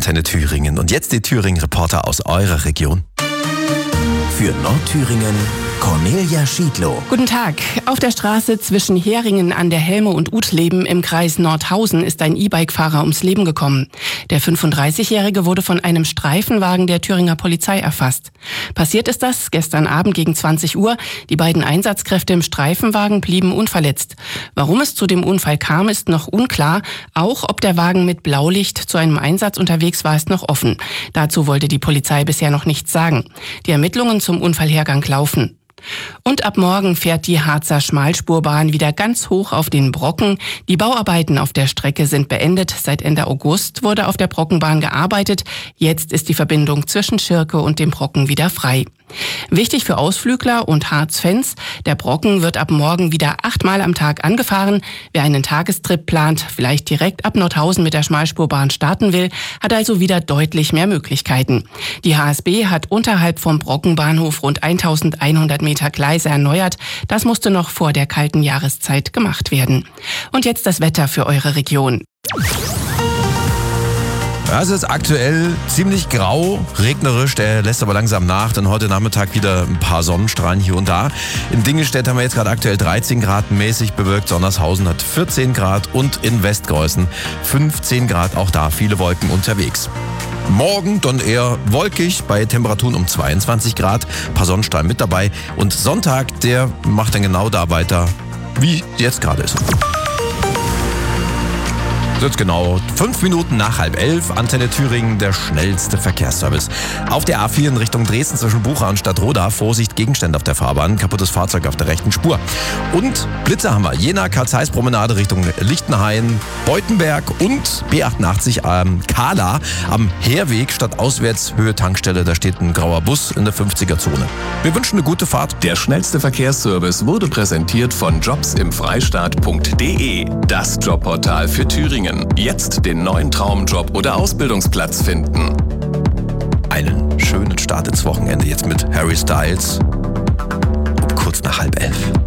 Antenne Thüringen. Und jetzt die Thüringen-Reporter aus eurer Region. Für Nordthüringen Cornelia Schiedlow. Guten Tag. Auf der Straße zwischen Heringen an der Helme und Utleben im Kreis Nordhausen ist ein E-Bike-Fahrer ums Leben gekommen. Der 35-Jährige wurde von einem Streifenwagen der Thüringer Polizei erfasst. Passiert ist das gestern Abend gegen 20 Uhr. Die beiden Einsatzkräfte im Streifenwagen blieben unverletzt. Warum es zu dem Unfall kam, ist noch unklar. Auch ob der Wagen mit Blaulicht zu einem Einsatz unterwegs war, ist noch offen. Dazu wollte die Polizei bisher noch nichts sagen. Die Ermittlungen zum Unfallhergang laufen. Und ab morgen fährt die Harzer Schmalspurbahn wieder ganz hoch auf den Brocken. Die Bauarbeiten auf der Strecke sind beendet. Seit Ende August wurde auf der Brockenbahn gearbeitet. Jetzt ist die Verbindung zwischen Schirke und dem Brocken wieder frei. Wichtig für Ausflügler und Harz-Fans: der Brocken wird ab morgen wieder 8-mal am Tag angefahren. Wer einen Tagestrip plant, vielleicht direkt ab Nordhausen mit der Schmalspurbahn starten will, hat also wieder deutlich mehr Möglichkeiten. Die HSB hat unterhalb vom Brockenbahnhof rund 1100 Meter Gleise erneuert. Das musste noch vor der kalten Jahreszeit gemacht werden. Und jetzt das Wetter für eure Region. Ja, es ist aktuell ziemlich grau, regnerisch, der lässt aber langsam nach, denn heute Nachmittag wieder ein paar Sonnenstrahlen hier und da. In Dingelstedt haben wir jetzt gerade aktuell 13 Grad, mäßig bewölkt. Sonnershausen hat 14 Grad und in Westgeußen 15 Grad, auch da viele Wolken unterwegs. Morgen dann eher wolkig, bei Temperaturen um 22 Grad, ein paar Sonnenstrahlen mit dabei. Und Sonntag, der macht dann genau da weiter, wie jetzt gerade ist. Jetzt genau 5 Minuten nach 10:30, Antenne Thüringen, der schnellste Verkehrsservice. Auf der A4 in Richtung Dresden zwischen Bucha und Stadtroda, Vorsicht, Gegenstände auf der Fahrbahn, kaputtes Fahrzeug auf der rechten Spur. Und Blitze haben wir, Jena, Karl-Zeiss-Promenade Richtung Lichtenhain, Beutenberg und B88 Kahla am Heerweg statt Auswärtshöhe Tankstelle, da steht ein grauer Bus in der 50er-Zone. Wir wünschen eine gute Fahrt. Der schnellste Verkehrsservice wurde präsentiert von jobsimfreistaat.de, das Jobportal für Thüringen. Jetzt den neuen Traumjob oder Ausbildungsplatz finden. Einen schönen Start ins Wochenende jetzt mit Harry Styles um kurz nach 10:30.